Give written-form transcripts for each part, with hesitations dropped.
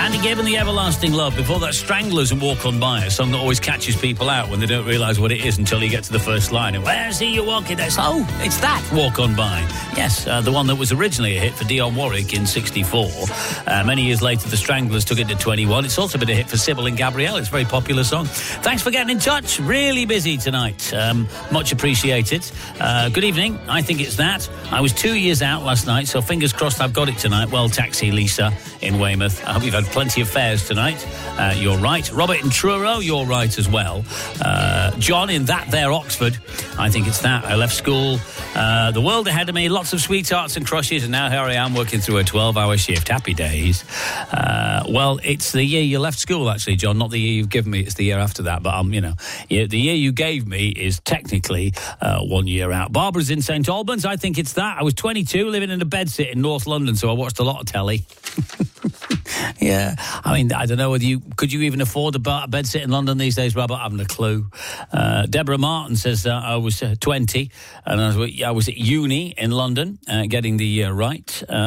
Andy Gibb and the Everlasting Love. Before that, Stranglers and Walk On By, a song that always catches people out when they don't realise what it is until you get to the first line. And where see you walking? It's that Walk On By. Yes, the one that was originally a hit for Dionne Warwick in 64. Many years later, the Stranglers took it to 21. It's also been a hit for Sybil and Gabrielle. It's a very popular song. Thanks for getting in touch. Really busy tonight. Much appreciated. Good evening. I think it's that. I was 2 years out last night, so fingers crossed I've got it tonight. Well, taxi Lisa in Weymouth. I hope you've had plenty of fares tonight. You're right. Robert in Truro, you're right as well. John in that there Oxford. I think it's that. I left school. The world ahead of me. Lots of sweethearts and crushes, and now here I am working through a 12-hour shift. Happy days. Well, it's the year you left school, actually, John. Not the year you've given me. It's the year after that. But, the year you gave me is technically 1 year out. Barbara's in St Albans. I think it's that. I was 22, living in a bedsit in North London, so I watched a lot of telly. Yeah, I mean, I don't know whether could you even afford a bedsit in London these days, Robert? I haven't a clue. Deborah Martin says I was 20 and I was at uni in London, getting the year right.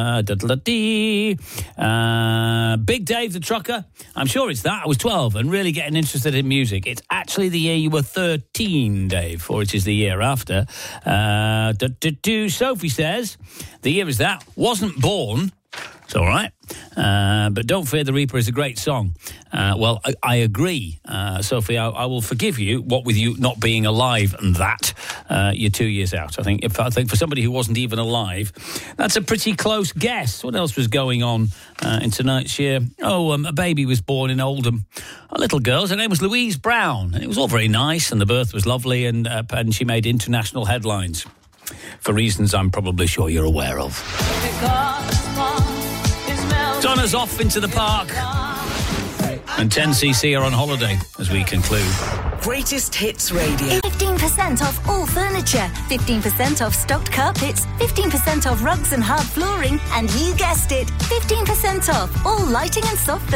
Big Dave the trucker, I'm sure it's that. I was 12 and really getting interested in music. It's actually the year you were 13, Dave, or it is the year after. Sophie says the year is that. Wasn't born. It's all right. But Don't Fear the Reaper is a great song. Well, I agree, Sophie. I will forgive you, what with you not being alive and that. You're 2 years out. I think for somebody who wasn't even alive, that's a pretty close guess. What else was going on in tonight's year? A baby was born in Oldham. A little girl. Her name was Louise Brown. And it was all very nice, and the birth was lovely, and she made international headlines for reasons I'm probably sure you're aware of. Donna's off into the park. And 10cc are on holiday as we conclude. Greatest Hits Radio. 15% off all furniture, 15% off stocked carpets, 15% off rugs and hard flooring, and you guessed it, 15% off all lighting and soft